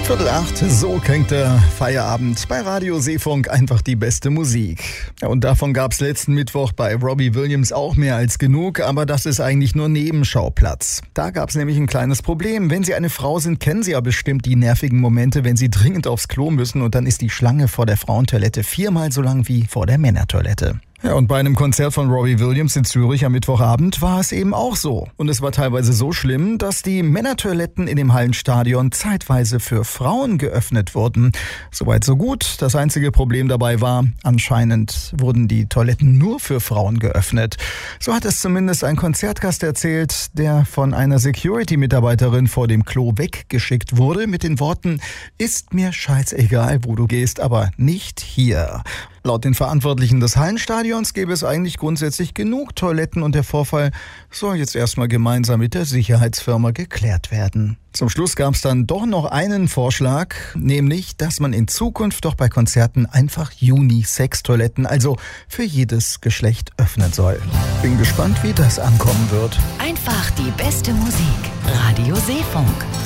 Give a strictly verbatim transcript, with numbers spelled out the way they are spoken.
Viertel acht, so klingt der Feierabend bei Radio Seefunk, einfach die beste Musik. Ja, und davon gab's letzten Mittwoch bei Robbie Williams auch mehr als genug, aber das ist eigentlich nur Nebenschauplatz. Da gab's nämlich ein kleines Problem. Wenn Sie eine Frau sind, kennen Sie ja bestimmt die nervigen Momente, wenn Sie dringend aufs Klo müssen und dann ist die Schlange vor der Frauentoilette viermal so lang wie vor der Männertoilette. Ja, und bei einem Konzert von Robbie Williams in Zürich am Mittwochabend war es eben auch so. Und es war teilweise so schlimm, dass die Männertoiletten in dem Hallenstadion zeitweise für Frauen geöffnet wurden. Soweit so gut. Das einzige Problem dabei war, anscheinend wurden die Toiletten nur für Frauen geöffnet. So hat es zumindest ein Konzertgast erzählt, der von einer Security-Mitarbeiterin vor dem Klo weggeschickt wurde mit den Worten: Ist mir scheißegal, wo du gehst, aber nicht hier. Laut den Verantwortlichen des Hallenstadions gäbe es eigentlich grundsätzlich genug Toiletten und der Vorfall soll jetzt erstmal gemeinsam mit der Sicherheitsfirma geklärt werden. Zum Schluss gab es dann doch noch einen Vorschlag, nämlich, dass man in Zukunft doch bei Konzerten einfach Unisex-Toiletten, also für jedes Geschlecht, öffnen soll. Bin gespannt, wie das ankommen wird. Einfach die beste Musik. Radio Seefunk.